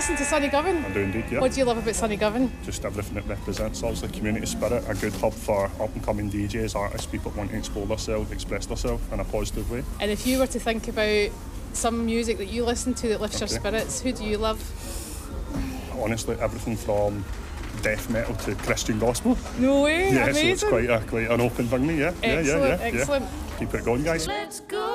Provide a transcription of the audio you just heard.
listen to Sonny Govan? I do indeed, yeah. What do you love about Sonny Govan? Just everything it represents. Obviously, community spirit, a good hub for up-and-coming DJs, artists, people wanting to explore themselves, express themselves in a positive way. And if you were to think about some music that you listen to that lifts your spirits, who do you love? Honestly, everything from death metal to Christian gospel. No way, yeah, amazing. So it's quite an open thing, yeah. Excellent, Yeah. excellent. Keep it going, guys. Let's go.